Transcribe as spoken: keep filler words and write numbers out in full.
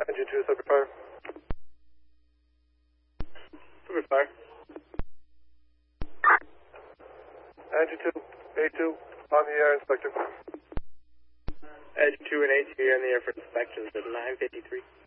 Engine two, subject fire. Subject fire. Engine two, A two, on the air, inspector. Engine two and A two, you're in the air for inspections at nine fifty-three.